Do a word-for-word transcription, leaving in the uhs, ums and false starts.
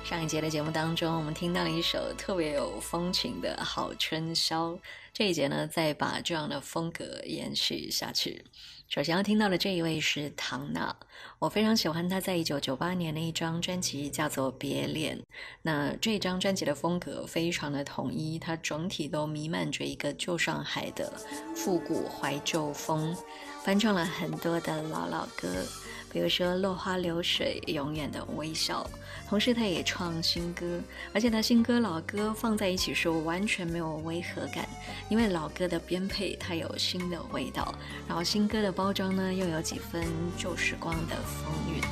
上一节的节目当中，我们听到了一首特别有风情的好春宵，这一节呢再把这样的风格延续下去。首先要听到的这一位是唐娜，我非常喜欢她在一九九八年的一张专辑叫做《别恋》。那这张专辑的风格非常的统一，它整体都弥漫着一个旧上海的复古怀旧风，翻唱了很多的老老歌，比如说落花流水，永远的微笑。同时他也创新歌，而且他新歌老歌放在一起时候完全没有违和感，因为老歌的编配它有新的味道，然后新歌的包装呢又有几分旧时光的风韵。